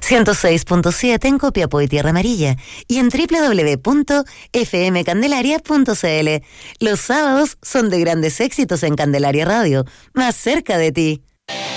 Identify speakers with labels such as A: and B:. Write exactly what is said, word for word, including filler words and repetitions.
A: ciento seis punto siete en Copiapó y Tierra Amarilla y en doble u doble u doble u punto f m candelaria punto c l. Los sábados son de grandes éxitos en Candelaria Radio, más cerca de ti.